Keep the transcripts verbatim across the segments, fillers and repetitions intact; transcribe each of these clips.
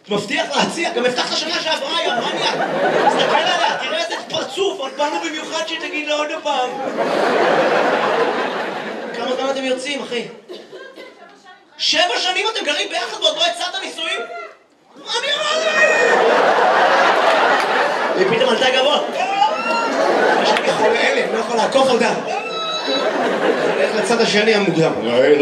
מבטיח להציע, גם הבטחת שנה שעברה, יא מניאק. תסתכל עליה, תראה איזה פרצוף, באנו במיוחד שתגיד לה עוד פעם. כמה זמן אתם יוצאים, אחי? שבע שנים אתם גרים ביחד ועוד לא הצעת נישואים? מה אני אומר לך? היא פתאום עלתה גבוה. יש לי חולה אלה, אני לא יכול לעקוף אותה. זה הולך לצד השני המוקדם.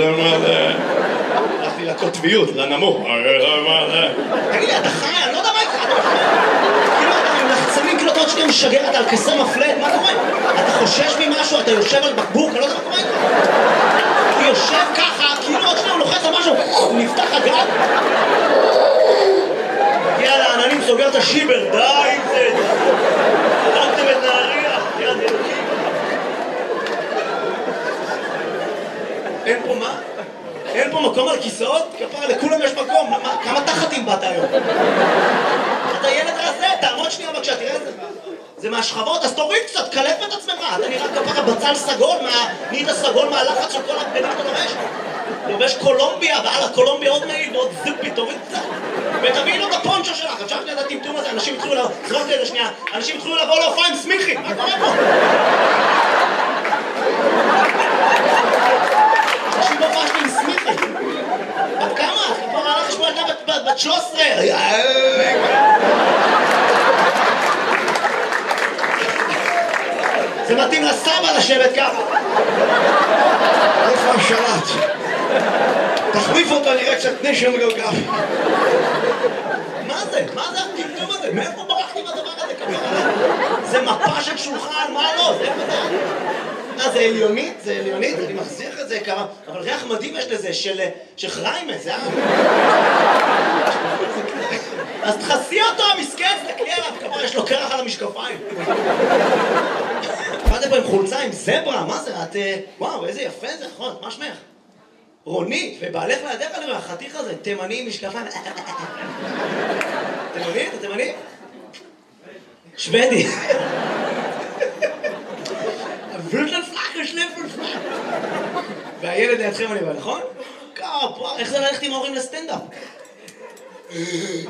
הלכתי לקוטביות, לנמוך. תגיד לי, אתה חי? אני לא יודע מה איתך. כאילו אתה עם לחצנים קלוטות שאתה משגר, אתה על כסר מפלט, מה קורה? אתה חושש ממשהו, אתה יושב על בקבוק, אני לא יודע מה קורה איתך. הוא יושב ככה, כאילו עוד שניה הוא לוחץ על משהו, הוא נפתח הגג. הגיע לעננים, סוגר את השיבר, די עם זה. הרגתם את נהריה, יד אלוקים. אין פה מה? אין פה מקום על כיסאות? כפרה, לכולם יש מקום. כמה תחתים באת היום? אתה ילד רזה, תעמוד שנייה בבקשה, תראה את זה. זה מהשכבות, אז תוריד קצת, קלף את עצמך. אתה נראה כפרה בצל סגול, נהיית הסגול מהלחץ של כל הבגדים שאתה לובש. לובש קולומביה, ועל הקולומביה עוד מעיל ועוד זיפי, תוריד קצת. ותביאי לו את הפונצ'ו שלך, אפשר שנייה את הטמטום הזה, אנשים התחילו לבוא, זרוק לי את זה שנייה, אנשים התחילו לבוא להופעה עם סמיכי, מה קורה פה? אנשים בהופעה שלי עם סמיכי. בת כמה? כבר הלך לשמוע ילדה בת שלוש עשרה. זה מתאים לסבא לשבת ככה. איפה השלט? תחליף אותו נראה קצת נשם גאוגרפי. מה זה? מה זה הטמטום הזה? מאיפה ברחתי בדבר הזה כפרה? זה מפה של שולחן, מה לא? זה איפה זה? אה, זה עליונית? זה עליונית? אני מחזיר את זה כמה... אבל ריח מדהים יש לזה, של חריימה, זה... אז תחסי אותו, המסכן, תקלי עליו, כפרה, יש לו קרח על המשקפיים. באתם פה עם חולצה, עם זברה, מה זה? את... וואו, איזה יפה זה, נכון, מה שמך? רונית, ובעלך לידך אני רואה, החתיך הזה, תימני, משקפיים. תימני? אתה תימני? שוודי. ווירטן פלאק, שליפן פלאק. והילד לידכם אני רואה, נכון? כפרה, איך זה ללכת עם ההורים לסטנדאפ? איך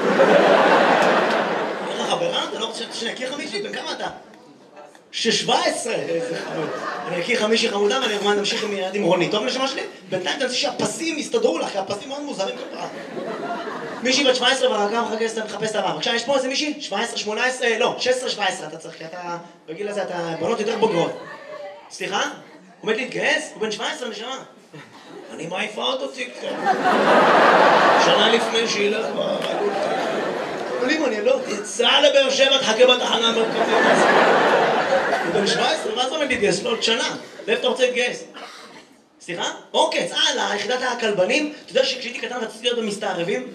החברה? אתה לא רוצה שאני אכיר חמישי? בן כמה אתה? שש-שבע עשרה, איזה חמוד. אני אכיר חמישי חמודה ואני אגמר נמשיך עם ילד עם רוני. טוב נשמה שלי? בינתיים תנסי שהפסים יסתדרו לך, כי הפסים מאוד מוזרים כפרה. מישהי בת שבע עשרה והרגע מחפש את הבא. בבקשה, יש פה איזה מישהי? שבע עשרה, שמונה עשרה, לא, שש עשרה, שבע עשרה אתה צריך, כי אתה, בגיל הזה אתה בנות יותר בוגרות. סליחה? הוא עומד להתגייס? הוא בן שבע עשרה נשמה. אני מעיפה אותו ציקצה. שנה לפני שילך ברגול. אבל אם אני לא, תצא לבאר שבע, תחכה בתחנה המרכזית. הוא בן שבע עשרה, מה זה עומד להתגייס? לא, עוד שנה. לאיפה אתה רוצה להתגייס? סליחה? אוקיי, צאה ליחידת הכלבנים. אתה יודע שכשהייתי קטן רציתי להיות במסתערבים?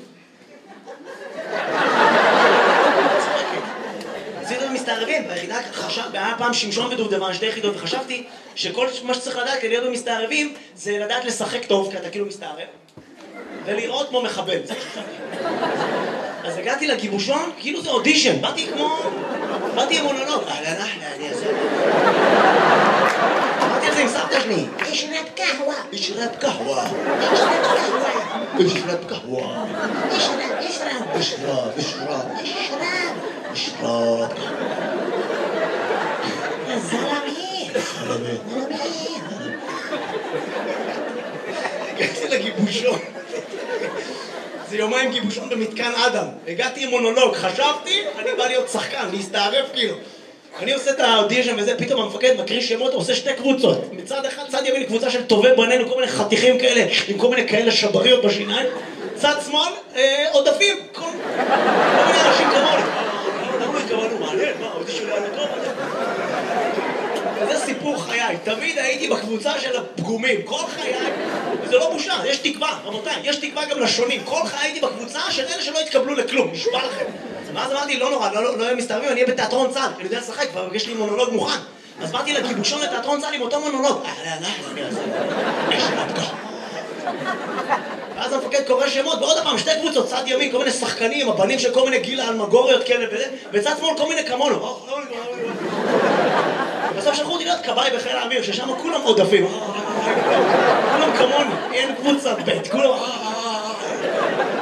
רציתי להיות במסתערבים, ביחידה היה פעם שמשון ודובדבן, שתי יחידות, וחשבתי שכל מה שצריך לדעת כדי להיות במסתערבים זה לדעת לשחק טוב, כי אתה כאילו מסתערב, ולראות כמו מחבל. אז הגעתי לגיבושון, כאילו זה אודישן, באתי כמו... באתי עם מונולוג. אהלן אחלה, אני אעשה. באתי על זה עם סבתא שלי. אשרב קהווה. אשרב קהווה. אשרב קהווה. אשרב קהווה. אשרב, אשרב. אשרב, אשרב. אשרב. אשרב. זלמי. זלמי. זלמי. הגעתי לגיבושון. זה יומיים גיבושון במתקן אדם. הגעתי עם מונולוג, חשבתי, אני בא להיות שחקן, להסתערף כאילו. אני עושה את האודישן וזה, פתאום המפקד מקריא שמות, עושה שתי קבוצות. מצד אחד, צד ימין, קבוצה של טובי בנינו, כל מיני חתיכים כאלה, עם כל מיני כאלה שבריות בשיניים. צד שמאל, עודפים, כל מיני אנשים כמוני. למה התכוונו? מעניין, מה, האודישן היה לטוב? וזה סיפור חיי, תמיד הייתי בקבוצה של הפגומים, כל חיי, וזה לא בושה, יש תקווה, רבותיי, יש תקווה גם לשונים, כל חיי הייתי בקבוצה של אלה שלא התקבלו לכלום, נשבע לכם. ואז אמרתי, לא נורא, לא, לא, לא מסתערבים, אני אהיה בתיאטרון צה"ל, אני יודע לשחק, כבר יש לי מונולוג מוכן. אז באתי לגיבושון לתיאטרון צה"ל עם אותו מונולוג. ואז המפקד קורא שמות, ועוד הפעם שתי קבוצות, צד ימין, כל מיני שחקנים, הבנים של כל מיני גיל אלמגוריות כאלה וזה, וצד שמאל כל מיני כמונו. בסוף שלחו אותי להיות כבאי בחיל האוויר, ששם כולם עודפים. כולם כמוני, אין קבוצה ב', כולם...